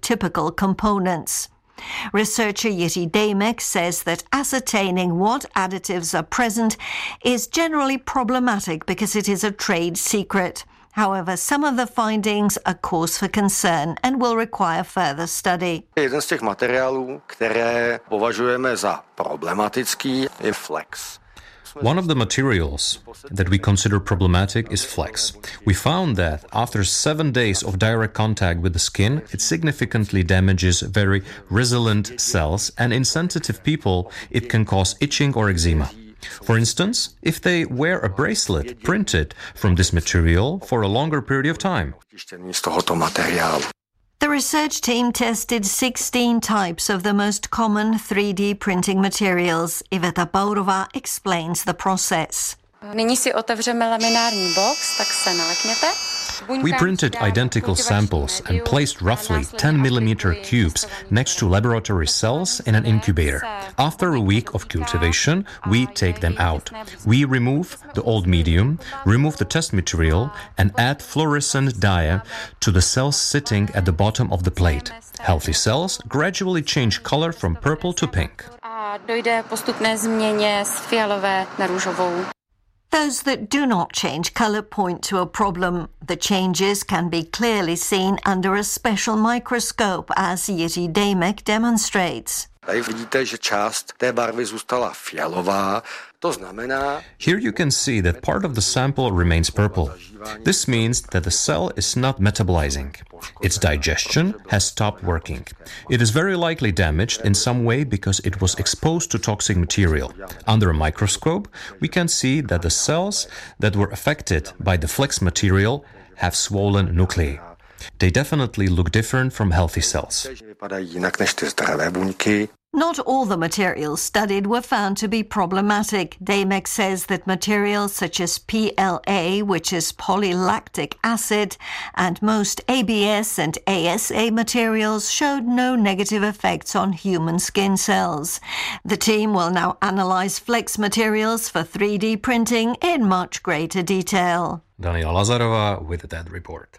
typical components. Researcher Jiří Dejmek says that ascertaining what additives are present is generally problematic because it is a trade secret. However, some of the findings are cause for concern and will require further study. Jeden z těch materiálů, které považujeme za problematický, je flex. One of the materials that we consider problematic is flex. We found that after 7 days of direct contact with the skin, it significantly damages very resilient cells, and in sensitive people, it can cause itching or eczema. For instance, if they wear a bracelet printed from this material for a longer period of time. The research team tested 16 types of the most common 3D printing materials. Iveta Baurová explains the process. Nyní si otevřeme laminární box, tak se nalekněte. We printed identical samples and placed roughly 10 millimeter cubes next to laboratory cells in an incubator. After a week of cultivation, we take them out. We remove the old medium, remove the test material, and add fluorescent dye to the cells sitting at the bottom of the plate. Healthy cells gradually change color from purple to pink. A dojde postupné změně z fialové na růžovou. Those that do not change colour point to a problem. The changes can be clearly seen under a special microscope, as Jiří Dejmek demonstrates. Tady vidíte, že část té barvy zůstala fialová. To znamená... Here you can see that part of the sample remains purple. This means that the cell is not metabolizing. Its digestion has stopped working. It is very likely damaged in some way because it was exposed to toxic material. Under a microscope, we can see that the cells that were affected by the flex material have swollen nuclei. They definitely look different from healthy cells. Not all the materials studied were found to be problematic. Dejmek says that materials such as PLA, which is polylactic acid, and most ABS and ASA materials showed no negative effects on human skin cells. The team will now analyze flex materials for 3D printing in much greater detail. Daniela Lazarova with that report.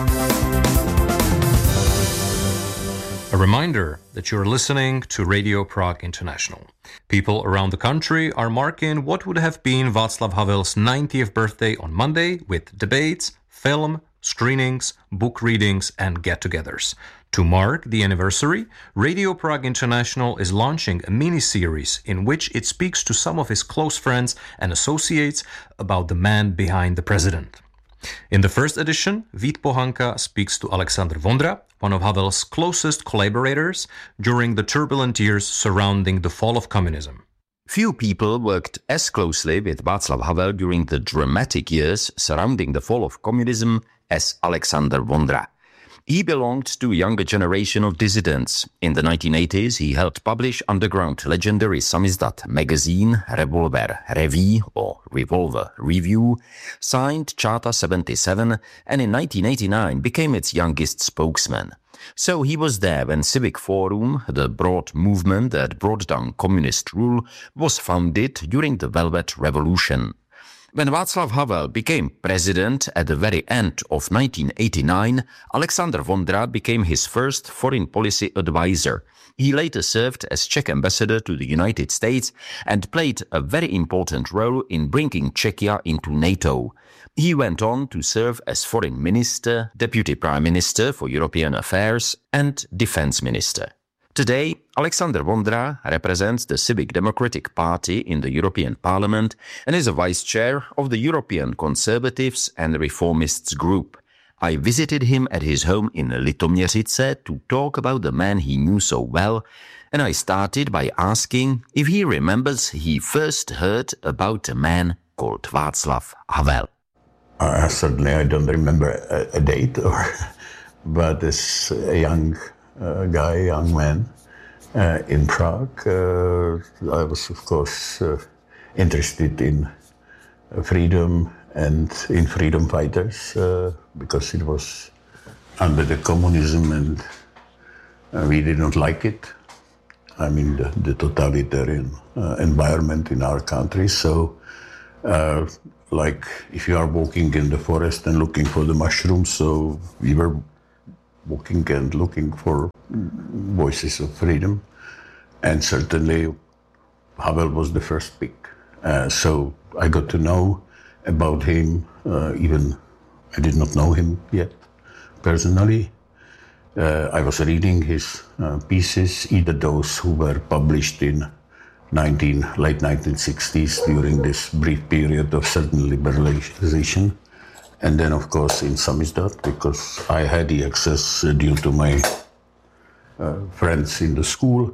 A reminder that you're listening to Radio Prague International. People around the country are marking what would have been Václav Havel's 90th birthday on Monday with debates, film, screenings, book readings, and get-togethers. To mark the anniversary, Radio Prague International is launching a mini-series in which it speaks to some of his close friends and associates about the man behind the president. In the first edition, Vít Pohanka speaks to Alexander Vondra, one of Havel's closest collaborators during the turbulent years surrounding the fall of communism. Few people worked as closely with Václav Havel during the dramatic years surrounding the fall of communism as Alexander Vondra. He belonged to a younger generation of dissidents. In the 1980s, he helped publish underground legendary samizdat magazine Revolver Revue or Revolver Review, signed Charta 77, and in 1989 became its youngest spokesman. So he was there when Civic Forum, the broad movement that brought down communist rule, was founded during the Velvet Revolution. When Václav Havel became president at the very end of 1989, Alexander Vondra became his first foreign policy advisor. He later served as Czech ambassador to the United States and played a very important role in bringing Czechia into NATO. He went on to serve as foreign minister, deputy prime minister for European affairs, and defense minister. Today, Alexander Vondra represents the Civic Democratic Party in the European Parliament and is a vice chair of the European Conservatives and Reformists group. I visited him at his home in Litoměřice to talk about the man he knew so well, and I started by asking if he remembers he first heard about a man called Václav Havel. Certainly I don't remember a date, but as a young young man in Prague. I was, of course, interested in freedom and in freedom fighters because it was under the communism and we did not like it. I mean, the totalitarian environment in our country. So, like if you are walking in the forest and looking for the mushrooms, so we were walking and looking for voices of freedom. And certainly Havel was the first pick. So I got to know about him, even I did not know him yet personally. I was reading his pieces, either those who were published in late 1960s during this brief period of certain liberalization, and then of course in Samizdat, because I had the access due to my friends in the school,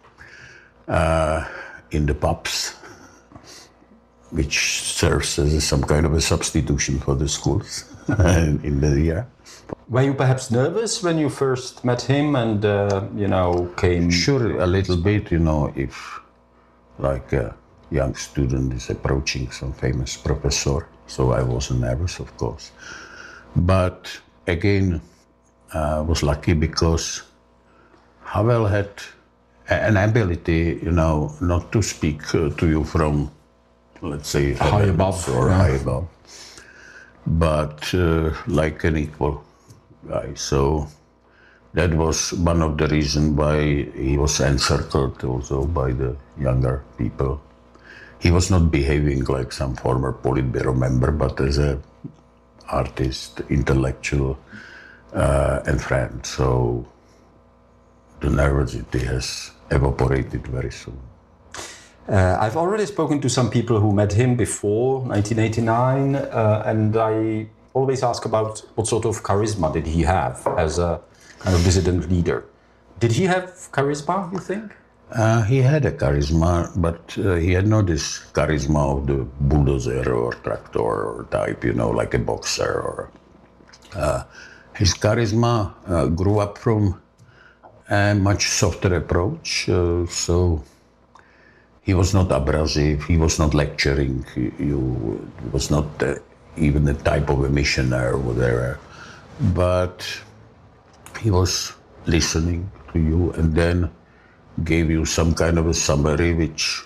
in the pubs, which serves as some kind of a substitution for the schools in the year. Were you perhaps nervous when you first met him and, came... Sure, a little bit, if like a young student is approaching some famous professor. So I wasn't nervous, of course. But again, I was lucky because Havel had an ability, not to speak to you from, let's say, high above or high above, but like an equal guy. So that was one of the reasons why he was encircled also by the younger people. He was not behaving like some former Politburo member, but as an artist, intellectual, and friend. So the nervosity has evaporated very soon. I've already spoken to some people who met him before 1989, and I always ask about what sort of charisma did he have as a kind of dissident leader. Did he have charisma, you think? He had a charisma, but he had not this charisma of the bulldozer or tractor or type, like a boxer. Or his charisma grew up from a much softer approach. So he was not abrasive. He was not lecturing. He was not even the type of a missionary or whatever. But he was listening to you and then gave you some kind of a summary, which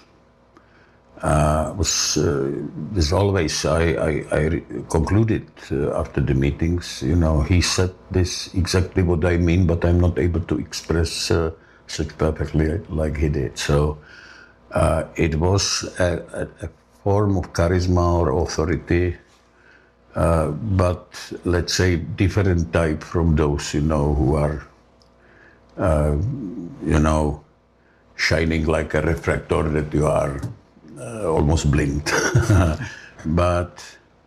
was always, I concluded after the meetings, he said this exactly what I mean, but I'm not able to express such perfectly like he did. So it was a form of charisma or authority, but let's say different type from those, who are, shining like a refractor that you are almost blind. But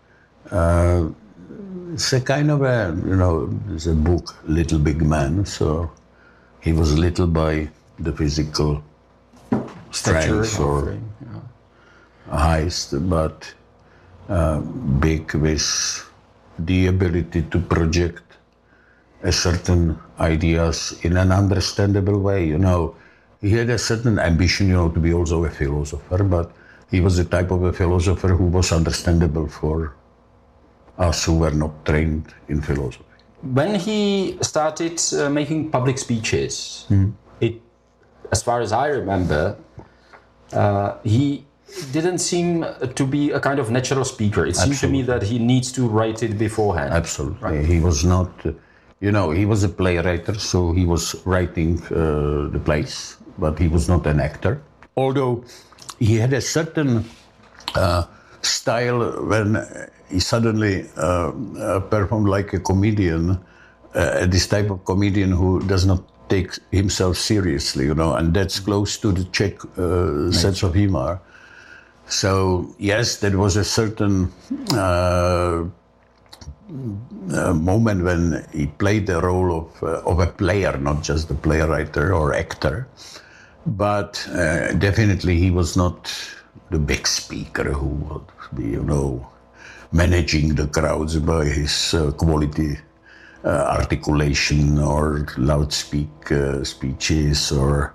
it's a kind of there's a book, Little Big Man, so he was little by the physical strength or height, but big with the ability to project a certain ideas in an understandable way, He had a certain ambition, to be also a philosopher, but he was the type of a philosopher who was understandable for us who were not trained in philosophy. When he started making public speeches, as far as I remember, he didn't seem to be a kind of natural speaker. It seemed to me that he needs to write it beforehand. Absolutely. Right. He was not, he was a playwright, so he was writing the plays, but he was not an actor. Although he had a certain style when he suddenly performed like a comedian, this type of comedian who does not take himself seriously, and that's close to the Czech sense of humor. So yes, there was a certain moment when he played the role of a player, not just a playwright or actor. But definitely he was not the big speaker who would be, managing the crowds by his quality articulation or loud speeches or,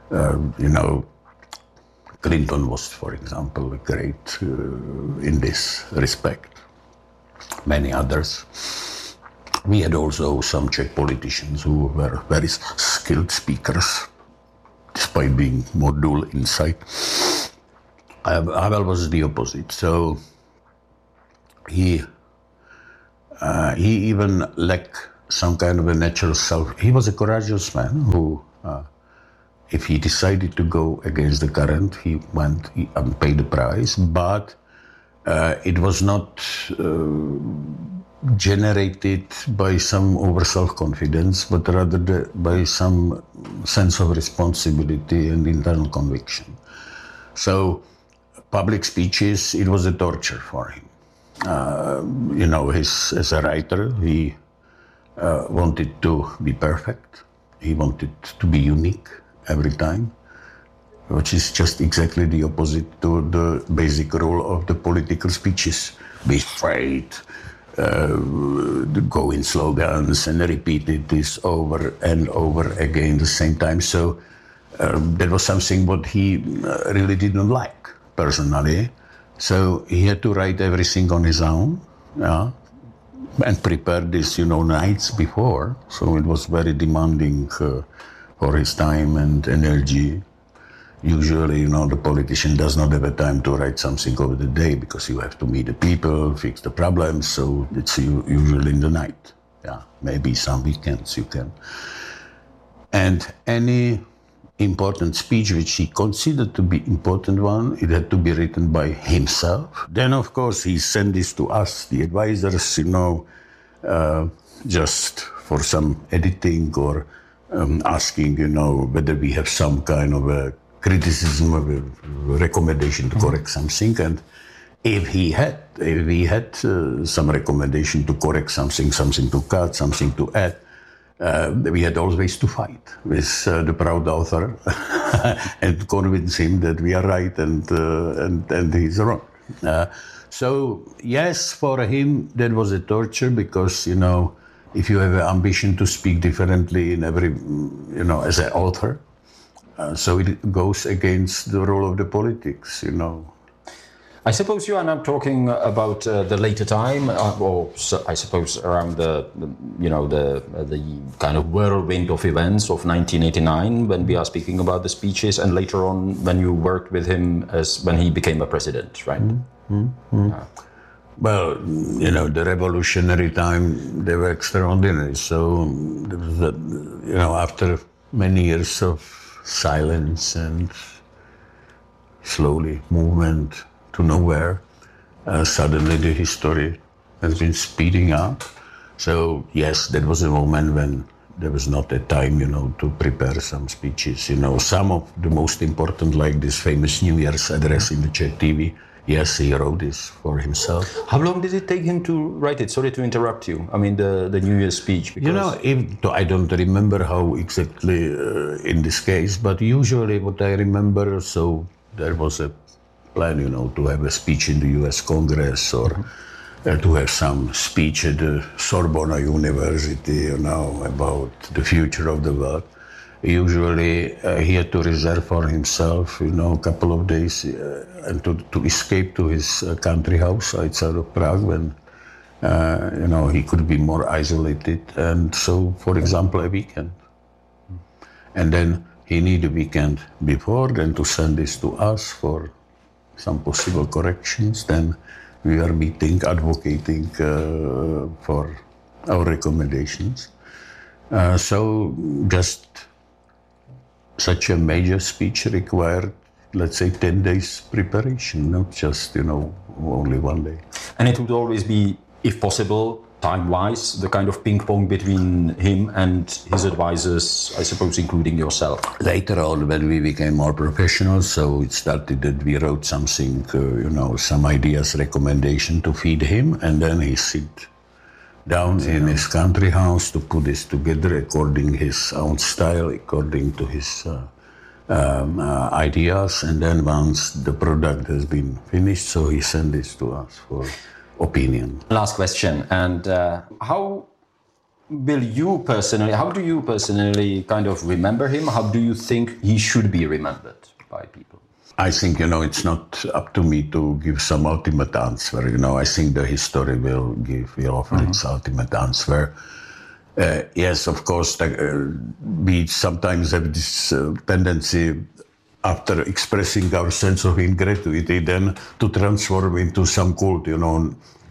Clinton was, for example, great in this respect. Many others. We had also some Czech politicians who were very skilled speakers, despite being more dull inside. Havel was the opposite. So he even lacked some kind of a natural self. He was a courageous man who, if he decided to go against the current, he went and paid the price. But it was not generated by some over self-confidence, but rather by some sense of responsibility and internal conviction. So public speeches, it was a torture for him. As a writer, he wanted to be perfect. He wanted to be unique every time, which is just exactly the opposite to the basic rule of the political speeches. Be straight, go in slogans and repeated this over and over again at the same time. So that was something what he really didn't like personally. So he had to write everything on his own, and prepare this, nights before. So it was very demanding for his time and energy. Usually, the politician does not have a time to write something over the day because you have to meet the people, fix the problems. So it's usually in the night. Yeah, maybe some weekends you can. And any important speech which he considered to be important one, it had to be written by himself. Then, of course, he sent this to us, the advisors, just for some editing or asking, whether we have some kind of a criticism or a recommendation to correct something. And if we had some recommendation to correct something to cut, something to add, we had always to fight with the proud author and convince him that we are right and he's wrong. So yes, for him that was a torture because if you have an ambition to speak differently in every as an author, so it goes against the role of the politics. I suppose you are now talking about the later time, or I suppose around the kind of whirlwind of events of 1989 when we are speaking about the speeches, and later on when you worked with him when he became a president, right? Mm-hmm. Well, the revolutionary time, they were extraordinary. So there was after many years of silence and slowly movement to nowhere, suddenly the history has been speeding up. So yes, that was a moment when there was not a time, to prepare some speeches. Some of the most important, like this famous New Year's address in the Czech TV. Yes, he wrote this for himself. How long did it take him to write it? Sorry to interrupt you. I mean, the New Year's speech. Because... I don't remember how exactly in this case, but usually what I remember, so there was a plan, to have a speech in the U.S. Congress or to have some speech at the Sorbonne University, about the future of the world. Usually he had to reserve for himself, a couple of days and to escape to his country house outside of Prague when, he could be more isolated. And so, for example, a weekend. And then he needed a weekend before, then to send this to us for some possible corrections. Then we are meeting, advocating for our recommendations. So just such a major speech required, let's say, 10 days preparation, not just, only one day. And it would always be, if possible, time-wise, the kind of ping-pong between him and his advisors, I suppose, including yourself. Later on, when we became more professional, so it started that we wrote something, some ideas, recommendation to feed him, and then he sit down in his country house to put this together according his own style, according to his ideas. And then once the product has been finished, so he sent this to us for opinion. Last question. And how do you personally kind of remember him? How do you think he should be remembered by people? I think, it's not up to me to give some ultimate answer. I think the history will offer its ultimate answer. Yes, of course, we sometimes have this tendency, after expressing our sense of ingratitude, then to transform into some cult,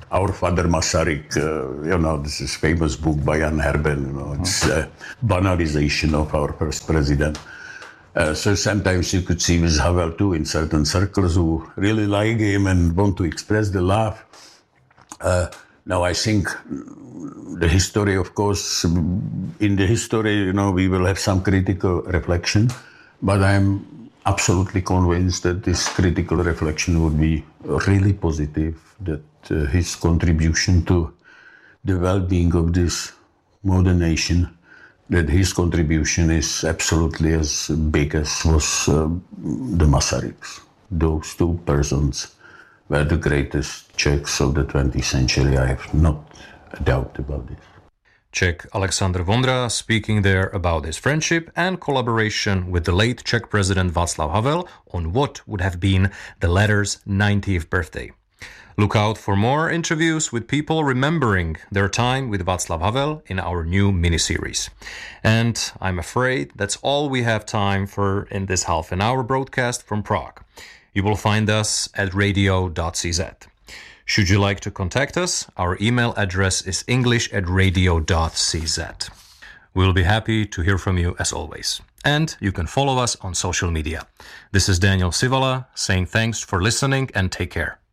Our Father Masaryk, this is famous book by Jan Herben, it's a banalization of our first president. So sometimes you could see with Havel too in certain circles who really like him and want to express the love. Now I think the history, of course, in the history, we will have some critical reflection, but I'm absolutely convinced that this critical reflection would be really positive, that his contribution to the well-being of this modern nation, that his contribution is absolutely as big as was the Masaryks. Those two persons were the greatest Czechs of the 20th century. I have not a doubt about this. Czech Alexander Vondra speaking there about his friendship and collaboration with the late Czech President Václav Havel on what would have been the latter's 90th birthday. Look out for more interviews with people remembering their time with Václav Havel in our new mini-series. And I'm afraid that's all we have time for in this half-an-hour broadcast from Prague. You will find us at radio.cz. Should you like to contact us, our email address is english@radio.cz. We'll be happy to hear from you as always. And you can follow us on social media. This is Daniel Sivala saying thanks for listening and take care.